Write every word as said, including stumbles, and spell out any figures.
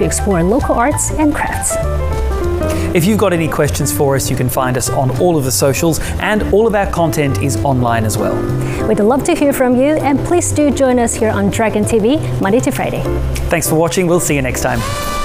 explore local arts and crafts. If you've got any questions for us, you can find us on all of the socials, and all of our content is online as well. We'd love to hear from you, and please do join us here on Dragon T V Monday to Friday. Thanks for watching. We'll see you next time.